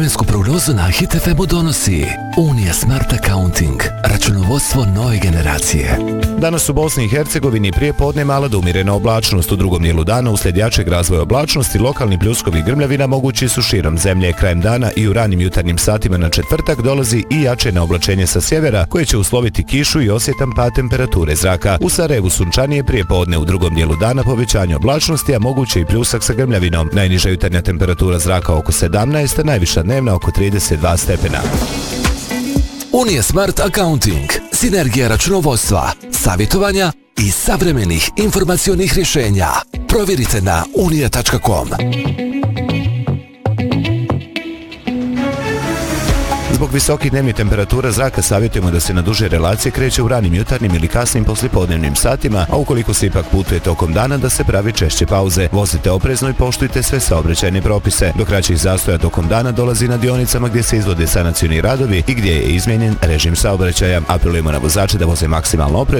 Vremensku prognozu na Hit FM-u donosi Unija Smart Accounting, računovodstvo nove generacije. Danas u Bosni i Hercegovini prije podne mala do umjerena oblačnost. U drugom dijelu dana uslijed jačeg razvoja oblačnosti lokalni pljuskovi grmljavina mogući su širom zemlje. Krajem dana i u ranim jutarnjim satima na četvrtak dolazi i jače neoblačenje sa sjevera koje će usloviti kišu i osjetan pad temperature zraka. U Sarajevu sunčanije prije podne, u drugom dijelu dana povećanje oblačnosti, a moguće i pljusak sa grmljavinom. Najniža jutarnja temperatura zraka oko 17, najviša dnevna oko 32 stepena. Unija Smart Accounting, sinergija računovodstva, savjetovanja i savremenih informacionih rješenja. Provjerite na unija.com. Zbog visokih dnevnih temperatura zraka savjetujemo da se na duže relacije kreće u ranim jutarnjim ili kasnim poslijepodnevnim satima, a ukoliko se ipak putuje tokom dana da se pravi češće pauze. Vozite oprezno i poštujte sve saobraćajne propise. Do kraćih zastoja tokom dana dolazi na dionicama gdje se izvode sanacioni radovi i gdje je izmijenjen režim saobraćaja. Apelujemo na vozače da voze maksimalno oprezno